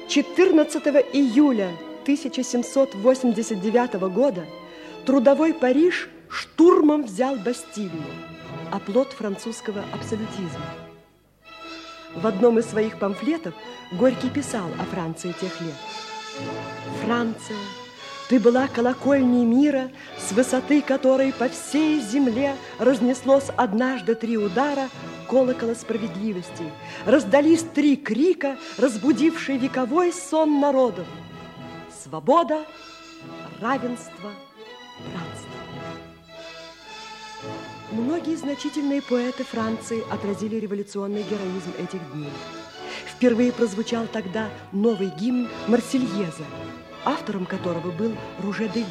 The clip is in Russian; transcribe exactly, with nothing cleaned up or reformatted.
четырнадцатого июля тысяча семьсот восемьдесят девятого года трудовой Париж штурмом взял Бастилию, оплот французского абсолютизма. В одном из своих памфлетов Горький писал о Франции тех лет. «Франция, ты была колокольней мира, с высоты которой по всей земле разнеслось однажды три удара колокола справедливости, раздались три крика, разбудившие вековой сон народов: свобода, равенство, братство». Многие значительные поэты Франции отразили революционный героизм этих дней. Впервые прозвучал тогда новый гимн «Марсельеза», автором которого был Руже де